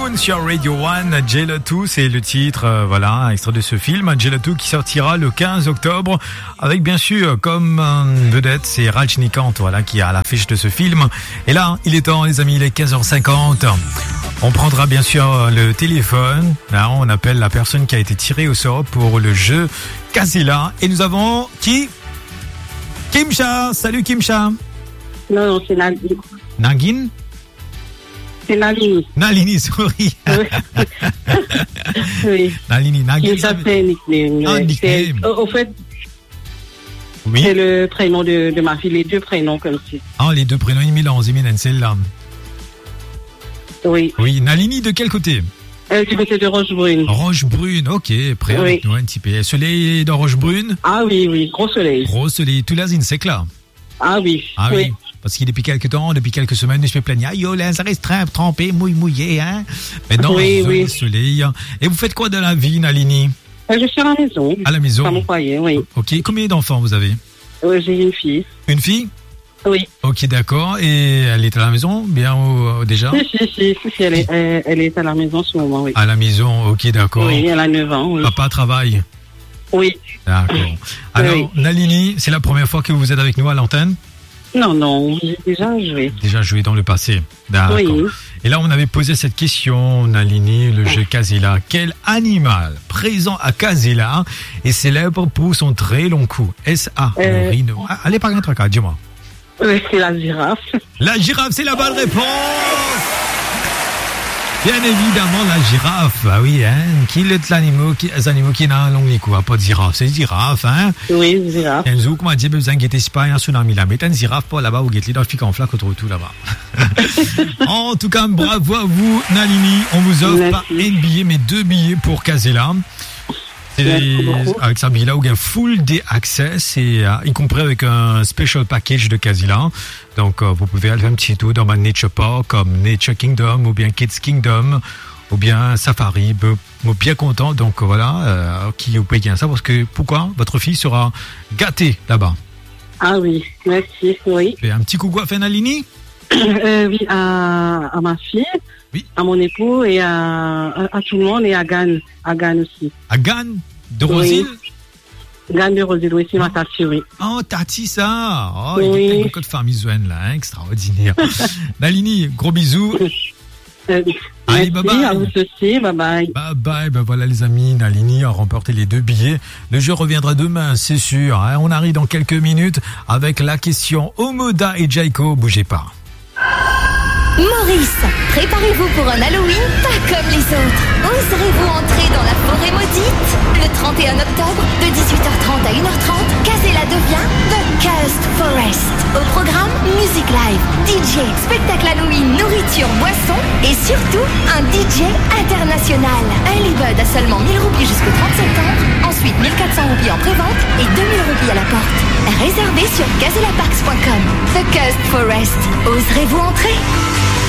Moon sur Radio 1. Gelato, c'est le titre, voilà, extrait de ce film. Gelato qui sortira le 15 octobre avec bien sûr comme vedette, c'est Rajnikanth, voilà, qui est à l'affiche de ce film. Et là, il est temps les amis, il est 15h50. On prendra bien sûr le téléphone. Là, on appelle la personne qui a été tirée au sort pour le jeu Casilla. Et nous avons qui? Kimcha. Salut Kimcha. Non, c'est Nagin. Nagin? C'est Nalini. Nalini, sorry. Oui. Nalini, Nagin. Il s'appelle nickname. Ah, nickname. Au fait, Oui. c'est le prénom de ma fille, les deux prénoms comme si. Ah, les deux prénoms, ils mélangent, c'est là. Oui. Oui, Nalini, de quel côté? Du côté de Rochebrune. Rochebrune, ok, prêt Oui. avec nous un petit peu. Soleil dans Rochebrune? Ah oui, gros soleil. Gros soleil, tout là, c'est là. Ah oui. Ah oui. Parce qu'il depuis quelques temps, depuis quelques semaines, je me plaignais, ah yo, là, ça reste trempé, mouillé, hein. Mais non, Oui. soleil. Et vous faites quoi dans la vie, Nalini? Je suis à la maison. À la maison? À mon foyer, oui. Ok, combien d'enfants vous avez? J'ai une fille. Une fille? Oui. Ok, d'accord. Et elle est à la maison, bien déjà? Si, elle est à la maison en ce moment, oui. À la maison, ok, d'accord. Oui, elle a 9 ans, oui. Papa travaille? Oui. D'accord. Alors, Oui. Nalini, c'est la première fois que vous êtes avec nous à l'antenne? Non, j'ai déjà joué. Déjà joué dans le passé. D'accord. Oui. Et là, on avait posé cette question, Nalini, le jeu Casilla. Quel animal présent à Casilla est célèbre pour son très long cou? S.A. Rhino. Allez, par un truc, dis-moi. C'est la girafe. La girafe, c'est la bonne réponse! Bien évidemment, la girafe. Ah oui, hein. Qui est l'animal qui n'a un long cou? Pas de girafe, c'est girafe, hein. Oui, girafe. Un zouk m'a dit, besoin de guetter pas un tsunami là. Mais une girafe pas là-bas, ou guetter dans le pic en flaque, tout là-bas. En tout cas, bravo à vous, Nalini. On vous offre pas un billet, mais 2 billets pour Casilla. Avec ça, billet là, où il y a full day access, et y compris avec un special package de Casilla. Donc, vous pouvez aller faire un petit tour dans ma Nature Park, comme Nature Kingdom, ou bien Kids Kingdom, ou bien Safari. Bien content. Donc, voilà, qui vous payez ça, parce que, pourquoi? Votre fille sera gâtée là-bas. Ah oui, merci, oui. Et un petit coucou à Nalini? Oui, à ma fille, oui. À mon époux et à tout le monde, et à Gan aussi. À Gan de Rosile? Oui. Gan de Rosile, oui, c'est ma tati, oui. Oh, tati, ça. Oh, oui. Il y a beaucoup de famille Zouen, là, hein, extraordinaire. Nalini, gros bisous. Allez, bye bye. À vous aussi, bye bye. Bye bye, ben voilà les amis, Nalini a remporté les 2 billets. Le jeu reviendra demain, c'est sûr. Hein. On arrive dans quelques minutes avec la question Omoda et Jaiko, bougez pas. Maurice, préparez-vous pour un Halloween pas comme les autres. Oserez-vous entrer dans la forêt maudite? Le 31 octobre, de 18h30 à 1h30, Casella devient The Cursed Forest. Au programme, musique live, DJ, spectacle Halloween, nourriture, boisson et surtout un DJ international. Early Bird à seulement 1000 roupies jusqu'au 30 septembre, ensuite 1400 roupies en prévente et 2000 roupies à la porte. Réservez sur casellaparks.com. The Cursed Forest. Oserez-vous entrer?